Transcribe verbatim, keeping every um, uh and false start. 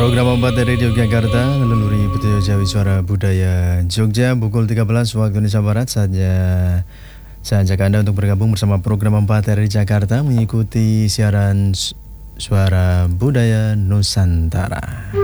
Program empat dari Yogyakarta, Naluri Betul Jawi Suara Budaya Jogja, pukul tiga belas waktu Indonesia Barat. Saatnya saya ajak Anda untuk bergabung bersama program empat dari Jakarta, mengikuti siaran Suara Budaya Nusantara.